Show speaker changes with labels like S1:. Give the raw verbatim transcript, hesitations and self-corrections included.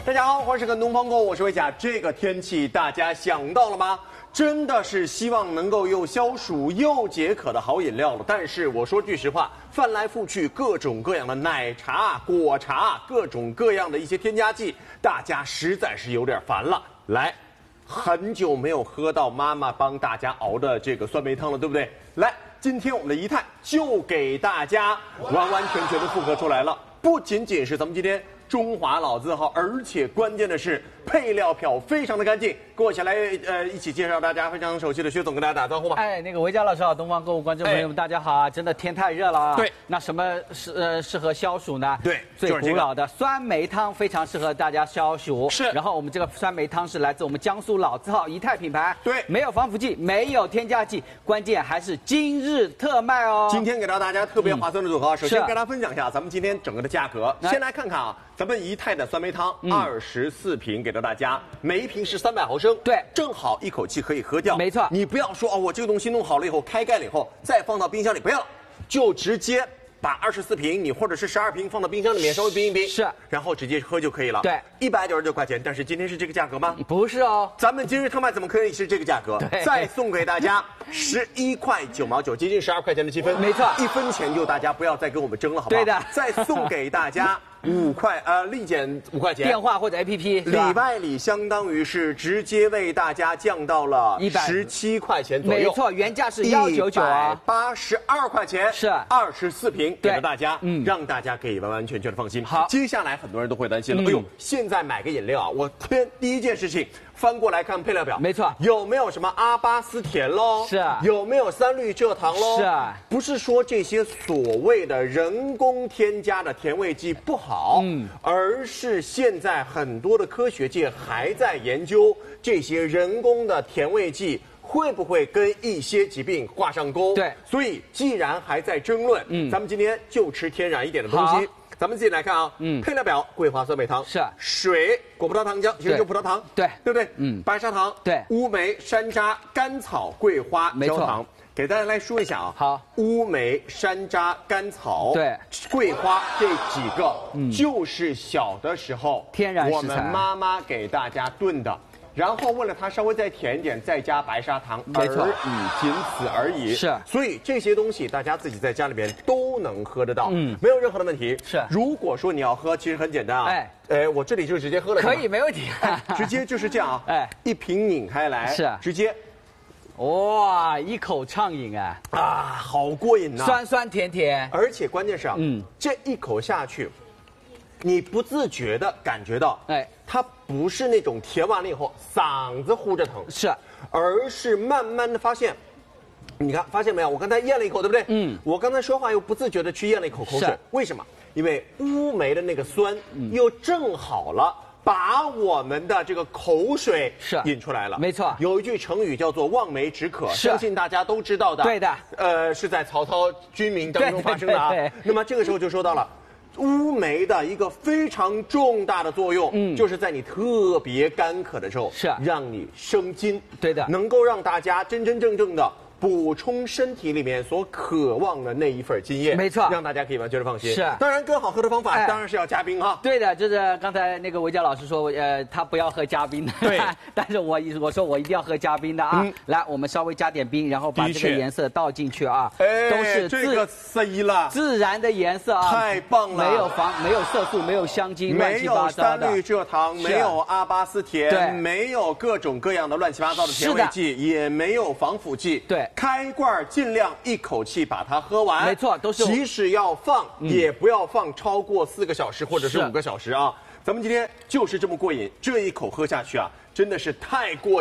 S1: 大家好，欢迎收看东方购，我是魏甲。这个天气大家想到了吗？真的是希望能够又消暑又解渴的好饮料了。但是我说句实话，翻来覆去各种各样的奶茶、果茶，各种各样的一些添加剂，大家实在是有点烦了。来，很久没有喝到妈妈帮大家熬的这个酸梅汤了，对不对？来，今天我们的一泰就给大家完完全全的复刻出来了。不仅仅是咱们今天中华老字号，而且关键的是配料表非常的干净。跟我一起来，呃，一起介绍大家非常熟悉的薛总，跟大家打招呼吧。
S2: 哎，那个维嘉老师好，东方购物观众朋友们，大家好啊！真的天太热了啊。
S1: 对，
S2: 那什么适呃适合消暑呢？
S1: 对，
S2: 最古老的酸梅汤非常适合大家消暑。
S1: 是。
S2: 然后我们这个酸梅汤是来自我们江苏老字号一泰品牌。
S1: 对，
S2: 没有防腐剂，没有添加剂，关键还是今日特卖哦。
S1: 今天给到大家特别划算的组合，
S2: 嗯、
S1: 首先跟大家分享一下咱们今天整个的价格。先来看看啊，咱们一泰的酸梅汤二十四瓶给到大家，每一瓶是三百毫升，
S2: 对，
S1: 正好一口气可以喝掉。
S2: 没错，
S1: 你不要说哦，我这个东西弄好了以后开盖了以后再放到冰箱里，不要，就直接把二十四瓶你或者是十二瓶放到冰箱里面稍微冰一冰，
S2: 是，
S1: 然后直接喝就可以了。
S2: 对，
S1: 一百九十九块钱，但是今天是这个价格吗？
S2: 不是哦，
S1: 咱们今日特卖怎么可以是这个价格？
S2: 对，
S1: 再送给大家十一块九毛九，接近十二块钱的积分。
S2: 没错，
S1: 一分钱就大家不要再跟我们争了，好不好？
S2: 对的，
S1: 再送给大家五块，呃，立减五块钱，
S2: 电话或者 A P P，
S1: 里外里相当于是直接为大家降到了十七块钱左右。
S2: 没错，原价是幺九九啊，
S1: 八十二块钱
S2: 是
S1: 二十四瓶给了大家，
S2: 嗯，
S1: 让大家可以完完全全的放心。
S2: 好，
S1: 接下来很多人都会担心了，
S2: 嗯、
S1: 哎呦，现在买个饮料啊，我天，第一件事情翻过来看配料表，
S2: 没错，
S1: 有没有什么阿巴斯甜喽？
S2: 是，
S1: 有没有三氯蔗糖喽？
S2: 是，
S1: 不是说这些所谓的人工添加的甜味剂不好，嗯，而是现在很多的科学界还在研究这些人工的甜味剂会不会跟一些疾病挂上钩。
S2: 对，
S1: 所以既然还在争论，嗯，咱们今天就吃天然一点的东西。咱们自己来看啊，嗯，配料表：桂花酸梅汤
S2: 是
S1: 水、果葡萄糖浆，其实就葡萄糖，
S2: 对，
S1: 对不对？
S2: 嗯，
S1: 白砂糖，
S2: 对，
S1: 乌梅、山楂、甘草、桂花、焦糖。给大家来说一下啊，
S2: 好，
S1: 乌梅、山楂、甘草，
S2: 对，
S1: 桂花这几个，嗯，就是小的时候
S2: 天然食材，
S1: 我们妈妈给大家炖的。然后为了它稍微再甜一点，再加白砂糖，
S2: 没错，
S1: 而已，仅此而已。
S2: 是，
S1: 所以这些东西大家自己在家里边都能喝得到，嗯，没有任何的问题。
S2: 是，
S1: 如果说你要喝，其实很简单啊，哎，哎，我这里就直接喝了，
S2: 可以，没问题，
S1: 哎，直接就是这样啊，哎，一瓶拧开来，
S2: 是，
S1: 直接，
S2: 哇，一口畅饮啊，
S1: 啊，好过瘾呐，
S2: 酸酸甜甜，
S1: 而且关键是啊，嗯，这一口下去。你不自觉的感觉到，哎，它不是那种甜完了以后嗓子呼着疼，
S2: 是，
S1: 而是慢慢的发现，你看发现没有？我刚才咽了一口，对不对？嗯，我刚才说话又不自觉的去咽了一口口水，为什么？因为乌梅的那个酸，嗯，又正好了。把我们的这个口水
S2: 是
S1: 引出来了，
S2: 没错。
S1: 有一句成语叫做望梅止渴，相信大家都知道的。
S2: 对的，
S1: 呃，是在曹操军民当中发生的啊。
S2: 对对对对，
S1: 那么这个时候就说到了。乌梅的一个非常重大的作用，嗯，就是在你特别干渴的时候，
S2: 是
S1: 让你生津，
S2: 对的，
S1: 能够让大家真真正正的补充身体里面所渴望的那一份津液，
S2: 没错，
S1: 让大家可以完全的放心。
S2: 是，
S1: 当然更好喝的方法，哎，当然是要加冰哈。
S2: 对的，就是刚才那个维嘉老师说，呃，他不要喝加冰的，
S1: 对，
S2: 但是我我说我一定要喝加冰的啊。嗯，来，我们稍微加点冰，然后把这个颜色倒进去啊，
S1: 哎，
S2: 都是
S1: 这个 C 了，
S2: 自然的颜色啊，
S1: 太棒了，
S2: 没有防，没有色素，没有香精，
S1: 没有三氯蔗糖，没有阿巴斯甜，对，没有各种各样的乱七八糟的甜味剂，也没有防腐剂，
S2: 对，
S1: 开罐尽量一口气把它喝完，
S2: 没错，都是。
S1: 即使要放，嗯，也不要放超过四个小时或者是五个小时啊。咱们今天就是这么过瘾，这一口喝下去啊，真的是太过瘾。